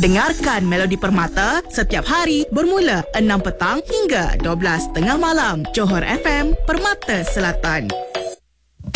Dengarkan Melodi Permata setiap hari bermula 6 petang hingga 12 tengah malam. Johor FM, Permata Selatan.